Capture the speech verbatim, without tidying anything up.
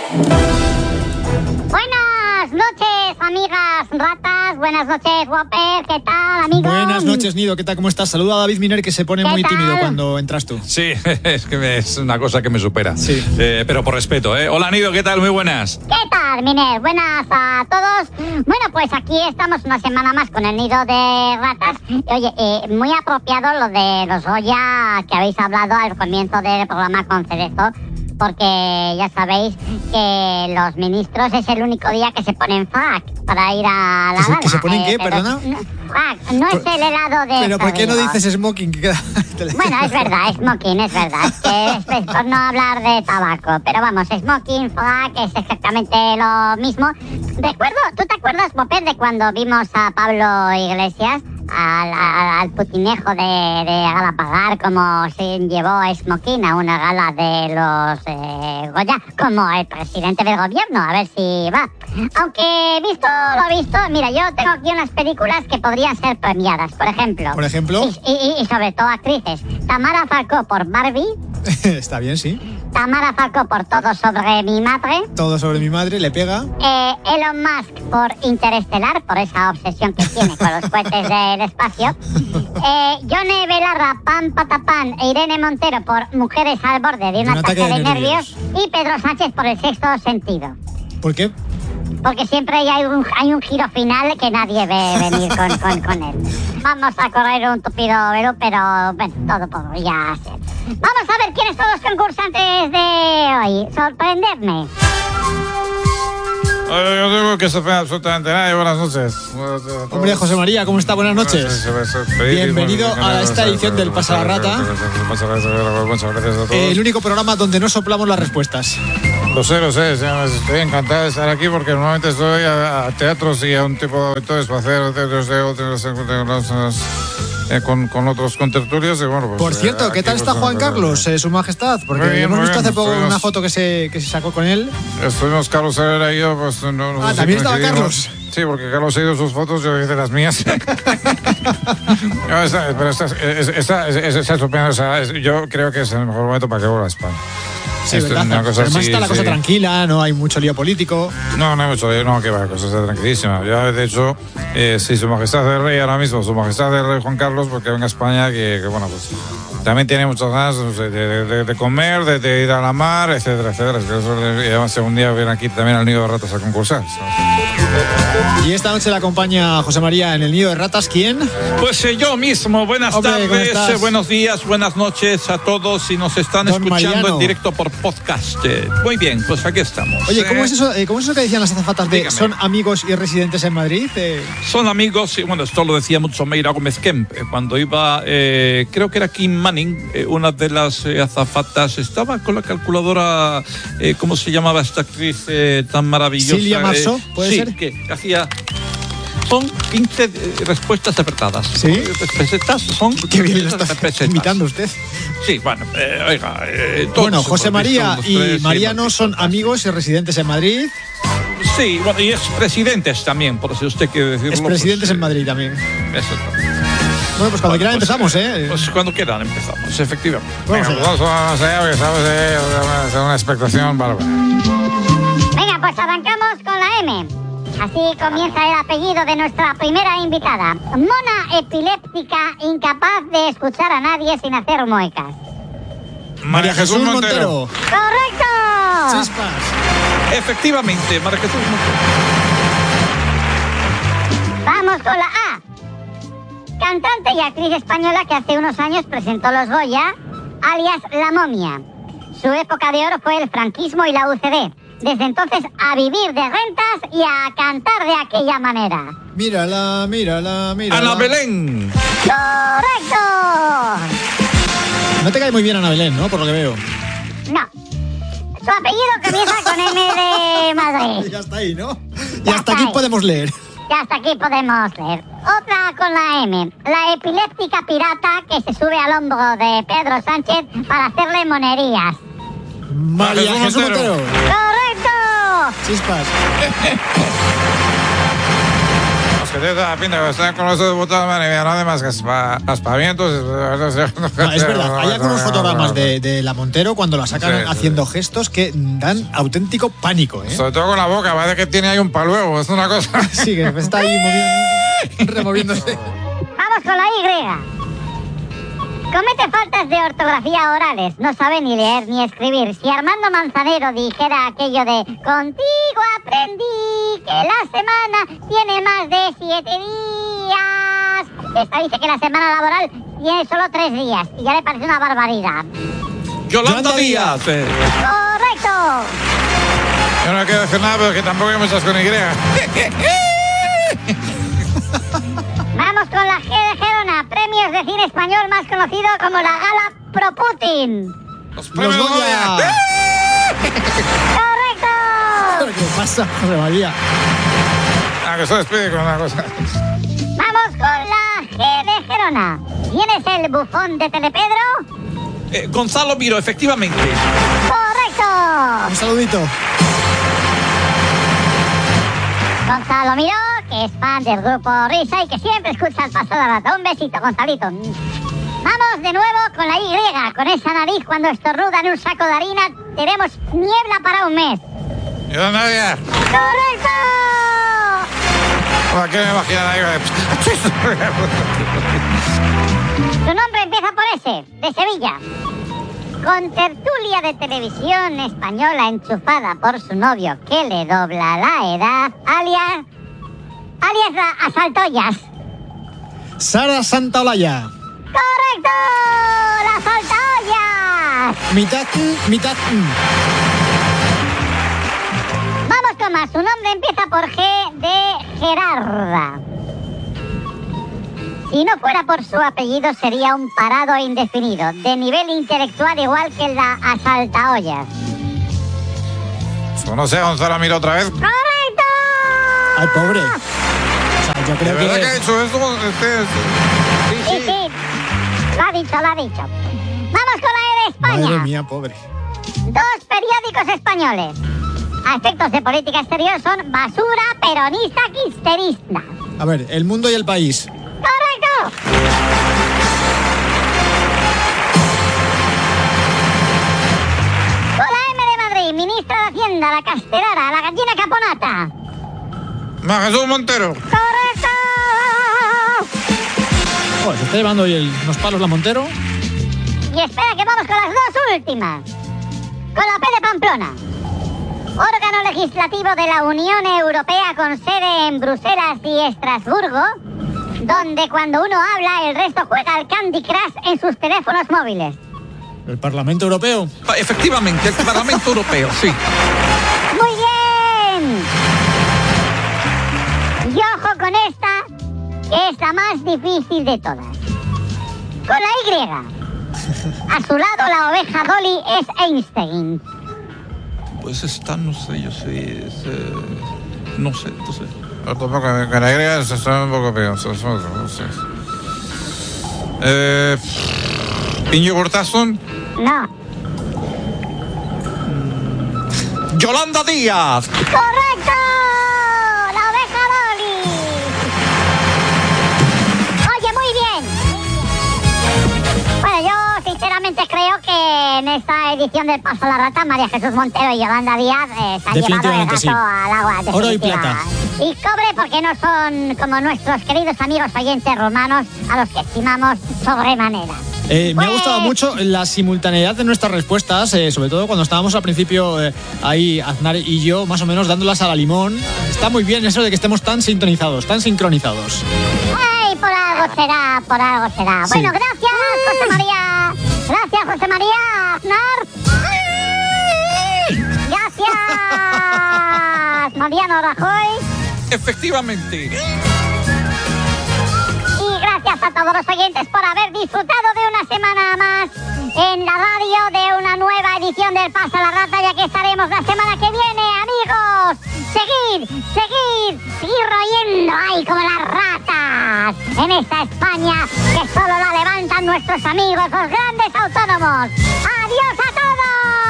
Buenas noches, amigas ratas. Buenas noches, Whopper. ¿Qué tal, amigo? Buenas noches, Nido. ¿Qué tal? ¿Cómo estás? Saluda a David Miner, que se pone muy tal? tímido cuando entras tú. Sí, es que me- es una cosa que me supera. Sí. Eh, pero por respeto, ¿eh? Hola, Nido, ¿qué tal? Muy buenas. ¿Qué tal, Miner? Buenas a todos. Bueno, pues aquí estamos una semana más con el nido de ratas. Oye, eh, muy apropiado lo de los Goya que habéis hablado al comienzo del programa con Cerezo, porque ya sabéis que los ministros es el único día que se ponen frac para ir a la ¿Que se- gala. que se ponen qué? pero- ¿Perdona? no, frac, no es el helado de... Pero ¿por qué no Ferrero. dices smoking? Que queda- Bueno, es verdad, smoking, es verdad. Es, que es, es por no hablar de tabaco. Pero vamos, smoking, frac, es exactamente lo mismo. Recuerdo, ¿tú te acuerdas, Popet, de cuando vimos a Pablo Iglesias, al, al, al putinejo de, de Galapagar, como se llevó smoking a una gala de los eh, Goya, como el presidente del gobierno? A ver si va. Aunque visto lo visto, mira, yo tengo aquí unas películas que podrían ser premiadas, por ejemplo. Por ejemplo. Y, y- y sobre todo actrices. Tamara Falcó por Barbie, Está bien, sí. Tamara Falcó por Todo sobre mi madre, Todo sobre mi madre, le pega. eh, Elon Musk por Interestelar, por esa obsesión que tiene con los cohetes del espacio, eh, Yone Belarra, Pam Patapán e Irene Montero por Mujeres al borde de un, ataque, de nervios, y Pedro Sánchez por El sexto sentido. ¿Por qué? Porque siempre hay un, hay un giro final que nadie ve venir con, con, con él. Vamos a correr un tupido velo, pero bueno, todo podría ser. Vamos a ver quiénes son los concursantes de hoy. Sorprenderme. Yo digo que se puede absolutamente nada. Buenas noches. Hombre, José María, ¿cómo está? Buenas noches. Bienvenido a esta edición del Pasarrata. Muchas gracias, muchas gracias a todos. El único programa donde no soplamos las respuestas. Lo sé, lo sé. Estoy encantado de estar aquí porque normalmente estoy a, a teatros y a un tipo de auditores para hacer teatros de otros eh, con, con otros contertulios. Y bueno, pues, Por cierto, eh, ¿qué aquí, tal pues, está Juan eh, Carlos, eh, su majestad? Porque Muy bien, hemos muy visto bien. hace poco Estuvimos- una foto que se, que se sacó con él. Estuvimos Carlos Herrera y yo, pues no, no Ah, sé si ¿también estaba coincidimos. Carlos? Sí, porque Carlos ha ido sus fotos, yo hice las mías. No, esta- pero esta, esta, esta, esta, esta estupenda, o sea, es- yo creo que es el mejor momento para que vuelva a España. Sí, Esto es ¿verdad? una cosa Además así, está la cosa sí. tranquila, no hay mucho lío político. No, no hay mucho lío, no, que va, la cosa está tranquilísima. Ya, de hecho, eh, si su majestad el rey ahora mismo, su majestad el rey Juan Carlos, porque venga a España, que, que bueno, pues también tiene muchas ganas no sé, de, de- de comer, de, de ir a la mar, etcétera, etcétera. Es que eso, y además, si un día viene aquí también al nido de ratas a concursar. Y esta noche le acompaña José María en el Nido de Ratas. ¿Quién? Pues eh, yo mismo, buenas Hombre, ¿cómo tardes, estás? eh, buenos días, buenas noches a todos si nos están Don escuchando Mariano. en directo por podcast. Eh, muy bien, pues aquí estamos. Oye, ¿cómo Eh, es eso, eh, ¿cómo es eso que decían las azafatas de Dígame. son amigos y residentes en Madrid? Eh, Son amigos, y bueno, esto lo decía mucho Meira Gómez Kemp, eh, cuando iba, eh, creo que era Kim Manning, eh, una de las eh, azafatas, estaba con la calculadora, eh, ¿cómo se llamaba esta actriz eh, tan maravillosa? Silvia Marceau, Eh, ¿puede sí, ser? que hacía... Son quince eh, respuestas acertadas. ¿Sí? Pesetas son qué bien lo está pesetas. imitando usted. Sí, bueno, eh, oiga, eh, todos Bueno, hemos José visto María los y tres, sí, Mariano hemos son visto. amigos y residentes en Madrid. Sí, bueno, y expresidentes también, por si usted quiere decirlo. Expresidentes pues, en eh, Madrid también. Exactamente. Bueno, pues cuando Bueno, quieran pues, empezamos, ¿eh? Pues cuando quieran empezamos, efectivamente. Vamos Venga, allá. pues vamos allá, porque estamos eh, es una expectación bárbara. Venga, pues arrancamos con la M. Así comienza el apellido de nuestra primera invitada. Mona epiléptica, incapaz de escuchar a nadie sin hacer muecas. María Jesús Montero. ¡Correcto! Chispas. Efectivamente, María Jesús Montero. Vamos con la A. Cantante y actriz española que hace unos años presentó los Goya, alias La Momia. Su época de oro fue el franquismo y la U C D. Desde entonces a vivir de rentas y a cantar de aquella manera. Mírala, mírala, mírala. Ana Belén. ¡Correcto! No te cae muy bien Ana Belén, ¿no? Por lo que veo. No. Su apellido comienza con M de Madrid. Ya está ahí, ¿no? Y Ya hasta está aquí ahí. podemos leer. Y hasta aquí podemos leer. Otra con la M. La epiléptica pirata que se sube al hombro de Pedro Sánchez para hacerle monerías. María Jesús Jesús Montero. Montero. ¡Correcto! Chispas. que tiene toda la pinta que están con los diputados, madre mía, no hace más que aspa, aspavientos. No, es verdad, hay algunos fotogramas de, de la Montero cuando la sacan sí, haciendo sí. gestos que dan auténtico pánico, ¿eh? Sobre todo con la boca, parece que tiene ahí un paluego, es una cosa. Sí, que está ahí moviendo, removiéndose. Vamos con la Y. Comete faltas de ortografía orales, no sabe ni leer ni escribir. Si Armando Manzanero dijera aquello de contigo aprendí que la semana tiene más de siete días. Esta dice que la semana laboral tiene solo tres días y ya le parece una barbaridad. Yolanda Díaz. Eh. Correcto. Yo no quiero decir nada, pero que tampoco hay muchas con Y. Vamos con la G de Gerona, premios de cine español más conocido como la Gala Pro Putin. Los premios Los Goya. ¡Correcto! ¿Qué pasa, José María? Ah, que se despide con una cosa. Vamos con la G de Gerona. ¿Quién es el bufón de Telepedro? Eh, Gonzalo Miro, efectivamente. ¡Correcto! Un saludito. Gonzalo Miró, que es fan del grupo Risa y que siempre escucha el paso de la rata. Un besito, Gonzalito. Vamos de nuevo con la Y. Con esa nariz, cuando estornuda en un saco de harina, tenemos niebla para un mes. Yolanda Díaz. ¡Correcto! ¿Por qué me imagina ahí? Su nombre empieza por S, de Sevilla. Con tertulia de televisión española enchufada por su novio que le dobla la edad, alias... alias la Asaltoyas. Sara Santaolalla. ¡Correcto! ¡La Asaltoyas! Mitad, mitad. Vamos con más. Su nombre empieza por G de Gerarda. Si no fuera por su apellido, sería un parado indefinido, de nivel intelectual igual que la Asaltaollas. No sé, Gonzalo Miro otra vez. ¡Correcto! Ay, pobre. O sea, yo creo ¿De verdad que... que ha dicho esto? Este, Sí, sí. sí, sí. Lo ha dicho, lo ha dicho. Vamos con la E de España. Madre mía, pobre. Dos periódicos españoles. A efectos de política exterior son basura, peronista, quisterista. A ver, El Mundo y El País. ¡Correcto! Con la M de Madrid, ministra de Hacienda, la Castellara, la gallina caponata. Ma Jesús Montero. ¡Correcto! Oh, se está llevando hoy el, unos palos la Montero. Y espera que vamos con las dos últimas. Con la P de Pamplona. Órgano legislativo de la Unión Europea con sede en Bruselas y Estrasburgo, donde cuando uno habla el resto juega al Candy Crush en sus teléfonos móviles. ¿El Parlamento Europeo? Efectivamente, el Parlamento Europeo, sí. ¡Muy bien! Y ojo con esta, que es la más difícil de todas. Con la Y. A su lado la oveja Dolly es Einstein. Pues esta, no sé, yo sé, es, eh, no sé, no sé. Yo tampoco, con la Y se suena un poco peor, no sé. Eh, ¿Iñigo Urtasun? No. ¡Yolanda Díaz! ¡Correcto! ¡La oveja Dolly! Oye, muy bien. Bueno, yo sinceramente creo que en esta edición del Paso a la Rata, María Jesús Montero y Yolanda Díaz eh, se han llevado el gato sí. al agua. Oro y plata. Y cobre porque no son como nuestros queridos amigos oyentes romanos a los que estimamos sobremanera. Eh, pues... Me ha gustado mucho la simultaneidad de nuestras respuestas, eh, sobre todo cuando estábamos al principio eh, ahí, Aznar y yo, más o menos dándolas a la limón. Está muy bien eso de que estemos tan sintonizados, tan sincronizados. Ay, por algo será, por algo será. Sí. Bueno, gracias, José María. Gracias, José María. Aznar. Gracias, Mariano Rajoy. Efectivamente. Y gracias a todos los oyentes por haber disfrutado de una semana más en la radio, de una nueva edición del Paso a la Rata, ya que estaremos la semana que viene, amigos. Seguid, seguid, seguid royendo ahí como las ratas en esta España que solo la levantan nuestros amigos, los grandes autónomos. ¡Adiós a todos!